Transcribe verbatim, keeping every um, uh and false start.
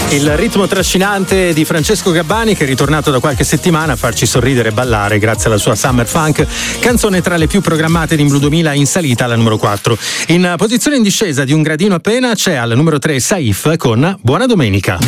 Il ritmo trascinante di Francesco Gabbani, che è ritornato da qualche settimana a farci sorridere e ballare grazie alla sua Summer Funk, canzone tra le più programmate di Blu duemila, in salita alla numero quattro. In posizione in discesa di un gradino appena c'è al numero tre Saif con Buona Domenica.